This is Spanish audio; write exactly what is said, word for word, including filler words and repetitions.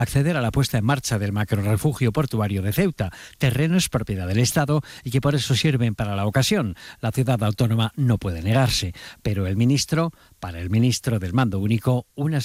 acceder a la puesta en marcha del macrorrefugio portuario de Ceuta, terrenos propiedad del Estado y que por eso sirven para la ocasión. La ciudad autónoma no puede negarse, pero el ministro, para el ministro del Mando Único, unas